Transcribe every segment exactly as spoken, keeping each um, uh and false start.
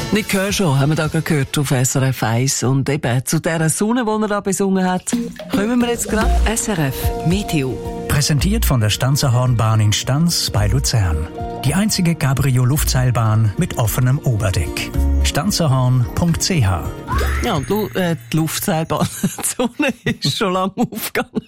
Nick Kershaw haben wir da gerade gehört auf S R F eins. Und eben zu dieser Sonne, die er da besungen hat, kommen wir jetzt gerade. S R F Meteo. Präsentiert von der Stanzerhornbahn in Stanz bei Luzern. Die einzige Cabrio-Luftseilbahn mit offenem Oberdeck. stanzerhorn punkt c h. Ja, und Lu- äh, die Luftseilbahn, die Sonne ist schon lange aufgegangen.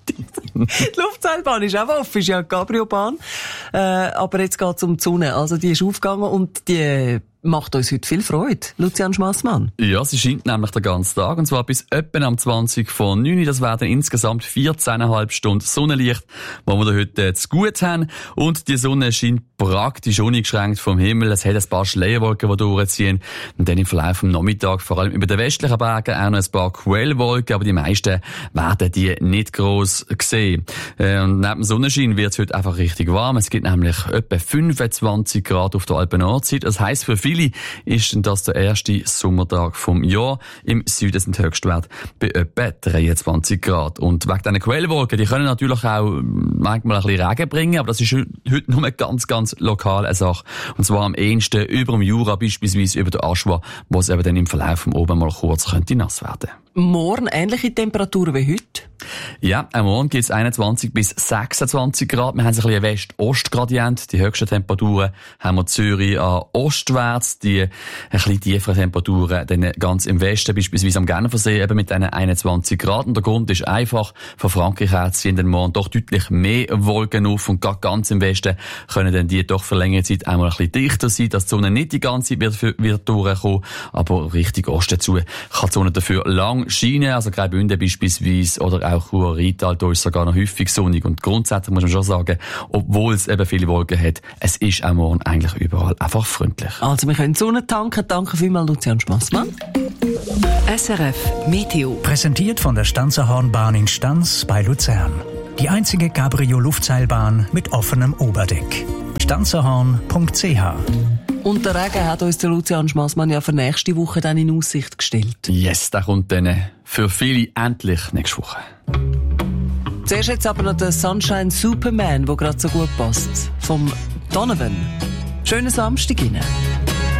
Die Luftseilbahn ist auch offen, ist ja eine Cabrio-Bahn. Äh, aber jetzt geht es um die Sonne. Also die ist aufgegangen und die macht uns heute viel Freude. Lucian Schmassmann. Ja, sie scheint nämlich den ganzen Tag, und zwar bis etwa am zwanzig vor neun Uhr. Das werden insgesamt vierzehn Komma fünf Stunden Sonnenlicht, die wir da heute zu gut haben. Und die Sonne scheint praktisch uneingeschränkt vom Himmel. Es hat ein paar Schleierwolken, die durchziehen. Und dann im Verlauf vom Nachmittag, vor allem über den westlichen Bergen, auch noch ein paar Quellwolken, aber die meisten werden die nicht gross sehen. Äh, und neben dem Sonnenschein wird es heute einfach richtig warm. Es gibt nämlich etwa fünfundzwanzig Grad auf der Alpen-Nordseite. Das heisst, für viele ist das der erste Sommertag vom Jahr. Im Süden sind die Höchstwerte bei etwa dreiundzwanzig Grad. Und wegen diesen Quellwolken, die können natürlich auch manchmal ein bisschen Regen bringen, aber das ist heute nur ganz, ganz lokal eine Sache. Und zwar am ehesten über dem Jura, beispielsweise über der Aschwa, wo es eben dann im Verlauf vom Oben mal kurz könnte nass werden. Morgen ähnliche Temperaturen wie heute? Ja, am Morgen gibt es einundzwanzig bis sechsundzwanzig Grad. Wir haben so ein bisschen einen West-Ost-Gradient. Die höchsten Temperaturen haben wir Zürich an ostwärts. Die ein bisschen tieferen Temperaturen dann ganz im Westen, beispielsweise am Genfersee, eben mit diesen einundzwanzig Grad. Und der Grund ist einfach, von Frankreich her ziehen den Morgen doch deutlich mehr Wolken auf. Und gerade ganz im Westen können dann die doch für längere Zeit einmal ein bisschen dichter sein, dass die Sonne nicht die ganze Zeit wird, wird durchkommen. Aber Richtung Osten zu kann die Sonne dafür lang scheinen. Also Graubünden beispielsweise oder auch Chur-Rital, da ist es sogar noch häufig sonnig. Und grundsätzlich muss man schon sagen, obwohl es eben viele Wolken hat, es ist auch morgen eigentlich überall einfach freundlich. Also wir können Sonne tanken. Danke vielmals, Lucian Schmassmann. S R F Meteo. Präsentiert von der Stanzerhornbahn in Stanz bei Luzern. Die einzige Cabrio-Luftseilbahn mit offenem Oberdeck. stanzerhorn punkt c h. Und der Regen hat uns der Lucian Schmassmann ja für nächste Woche dann in Aussicht gestellt. Yes, der kommt dann für viele endlich nächste Woche. Zuerst jetzt aber noch der Sunshine Superman, der gerade so gut passt. Vom Donovan. Schönen Samstag Ihnen.